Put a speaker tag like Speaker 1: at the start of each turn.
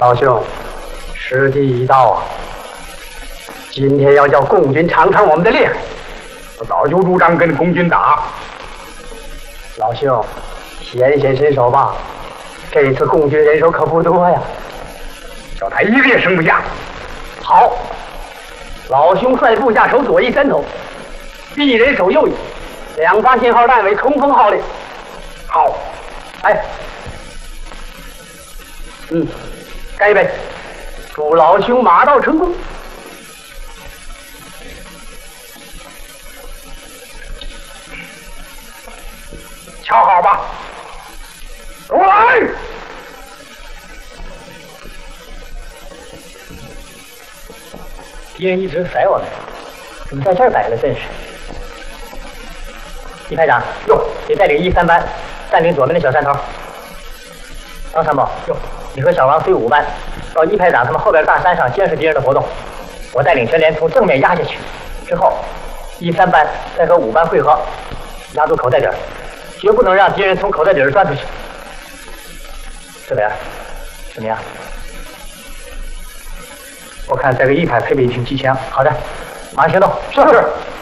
Speaker 1: 老兄，时机已到啊！今天要叫共军尝尝我们的厉害。
Speaker 2: 我早就主张跟共军打。
Speaker 1: 老兄，显显身手吧！这次共军人手可不多呀，
Speaker 2: 叫他一个也剩不下。
Speaker 1: 好，老兄率部下手左一山头，臂人手右翼，2发信号弹为冲锋号令。
Speaker 2: 好，
Speaker 1: 哎，干一杯！祝老兄马到成功。
Speaker 2: 瞧好吧，过来！
Speaker 3: 敌人一直甩我们，怎么在这儿摆了阵势？一排长，得带领1、3班占领左面的小山头。张参谋，你和小王随5班到1排长他们后边大山上监视敌人的活动，我带领全连从正面压下去，之后1、3班再和5班会合，压住口袋底儿，绝不能让敌人从口袋底儿钻出去。这边怎么样？
Speaker 1: 我看这个1排配备一挺机枪。
Speaker 3: 好的，马上行动。
Speaker 2: 是。